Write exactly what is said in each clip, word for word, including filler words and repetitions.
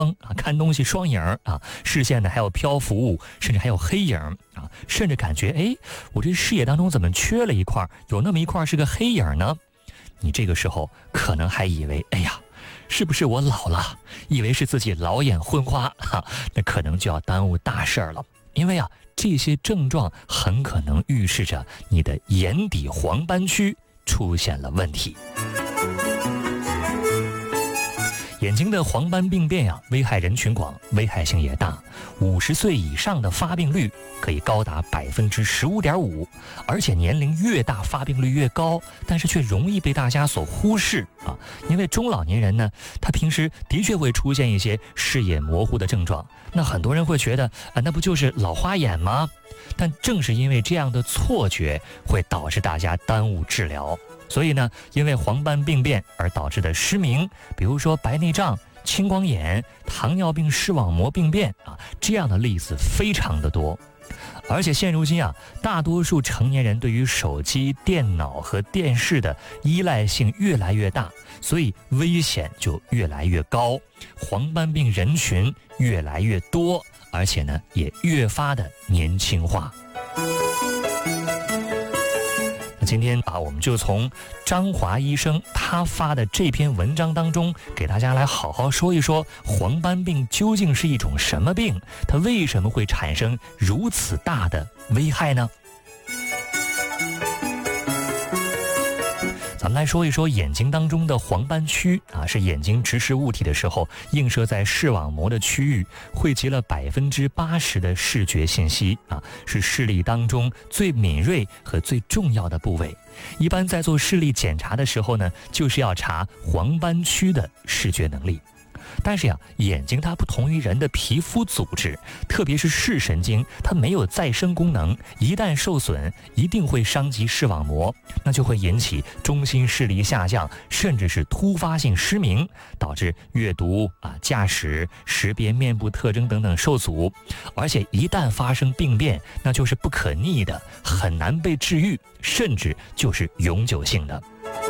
啊，看东西双影啊，视线呢还有漂浮，甚至还有黑影啊，甚至感觉哎，我这视野当中怎么缺了一块，有那么一块是个黑影呢？你这个时候可能还以为，哎呀，是不是我老了？以为是自己老眼昏花哈，那可能就要耽误大事儿了。因为啊，这些症状很可能预示着你的眼底黄斑区出现了问题。眼睛的黄斑病变呀、啊，危害人群广，危害性也大。五十岁以上的发病率可以高达百分之十五点五，而且年龄越大，发病率越高，但是却容易被大家所忽视啊。因为中老年人呢，他平时的确会出现一些视野模糊的症状，那很多人会觉得啊，那不就是老花眼吗？但正是因为这样的错觉，会导致大家耽误治疗。所以呢，因为黄斑病变而导致的失明，比如说白内障、青光眼、糖尿病视网膜病变啊，这样的例子非常的多。而且现如今啊，大多数成年人对于手机、电脑和电视的依赖性越来越大，所以危险就越来越高，黄斑病人群越来越多，而且呢，也越发的年轻化。今天啊，我们就从张华医生他发的这篇文章当中，给大家来好好说一说黄斑病究竟是一种什么病，它为什么会产生如此大的危害呢？咱们来说一说眼睛当中的黄斑区啊，是眼睛直视物体的时候映射在视网膜的区域，汇集了百分之八十的视觉信息啊，是视力当中最敏锐和最重要的部位。一般在做视力检查的时候呢，就是要查黄斑区的视觉能力。但是呀，眼睛它不同于人的皮肤组织，特别是视神经，它没有再生功能，一旦受损，一定会伤及视网膜，那就会引起中心视力下降，甚至是突发性失明，导致阅读啊、驾驶、识别面部特征等等受阻。而且一旦发生病变，那就是不可逆的，很难被治愈，甚至就是永久性的。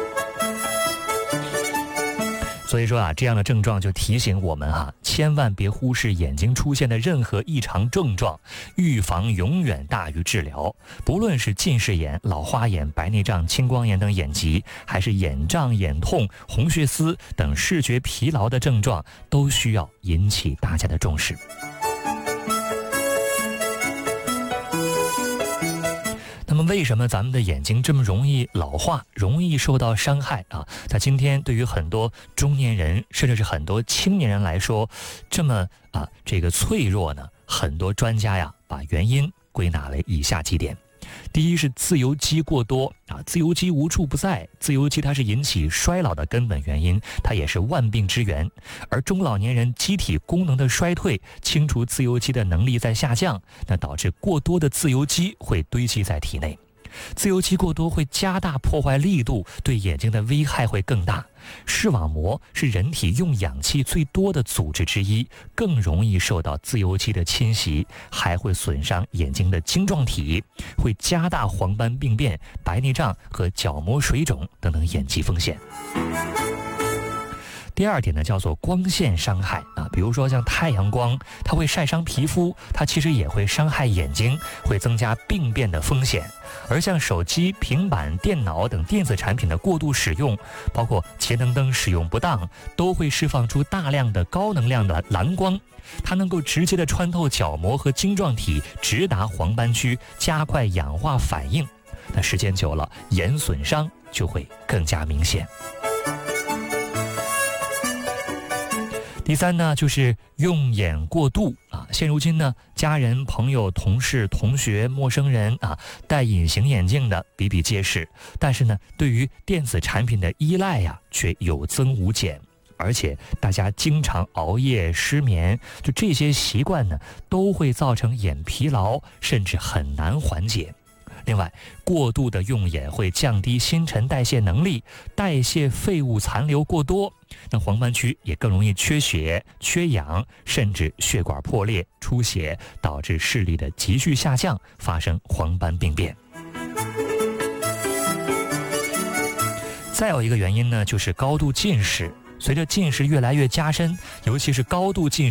所以说啊，这样的症状就提醒我们哈、啊，千万别忽视眼睛出现的任何异常症状，预防永远大于治疗。不论是近视眼、老花眼、白内障、青光眼等眼疾，还是眼胀、眼痛、红血丝等视觉疲劳的症状，都需要引起大家的重视。那么为什么咱们的眼睛这么容易老化，容易受到伤害啊？在今天对于很多中年人甚至是很多青年人来说，这么啊这个脆弱呢？很多专家呀把原因归纳为以下几点。第一是自由基过多啊，自由基无处不在，自由基它是引起衰老的根本原因，它也是万病之源。而中老年人机体功能的衰退，清除自由基的能力在下降，那导致过多的自由基会堆积在体内。自由基过多会加大破坏力度，对眼睛的危害会更大。视网膜是人体用氧气最多的组织之一，更容易受到自由基的侵袭，还会损伤眼睛的晶状体，会加大黄斑病变、白内障和角膜水肿等等眼疾风险。第二点呢，叫做光线伤害啊，比如说像太阳光，它会晒伤皮肤，它其实也会伤害眼睛，会增加病变的风险。而像手机、平板、电脑等电子产品的过度使用，包括节能灯使用不当，都会释放出大量的高能量的蓝光，它能够直接的穿透角膜和晶状体，直达黄斑区，加快氧化反应。那时间久了，眼损伤就会更加明显。第三呢，就是用眼过度啊。现如今呢，家人、朋友、同事、同学、陌生人啊，戴隐形眼镜的比比皆是。但是呢，对于电子产品的依赖呀、啊，却有增无减。而且大家经常熬夜、失眠，就这些习惯呢，都会造成眼疲劳，甚至很难缓解。另外，过度的用眼会降低新陈代谢能力，代谢废物残留过多，那黄斑区也更容易缺血、缺氧，甚至血管破裂、出血，导致视力的急剧下降，发生黄斑病变。再有一个原因呢，就是高度近视。 随着近视越来越加深，尤其是高度近视